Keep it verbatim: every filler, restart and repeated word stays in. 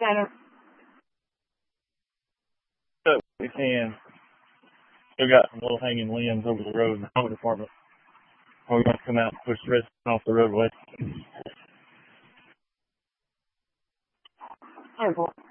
Center. So we can. Still got some little hanging limbs over the road in the highway department. We're going to come out and push the rest off the roadway. Airport.